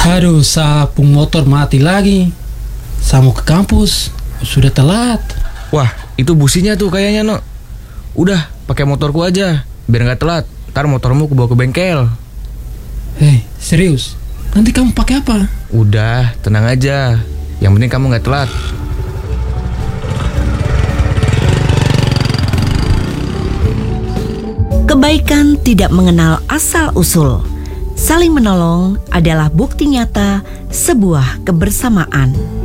Aduh, sapung motor mati lagi. Saya mau ke kampus, sudah telat. Wah, itu businya tuh kayaknya, No. Udah, pakai motorku aja, biar nggak telat. Ntar motormu ku bawa ke bengkel. Hei, serius? Nanti kamu pakai apa? Udah, tenang aja. Yang penting kamu nggak telat. Kebaikan tidak mengenal asal-usul. Saling menolong adalah bukti nyata sebuah kebersamaan.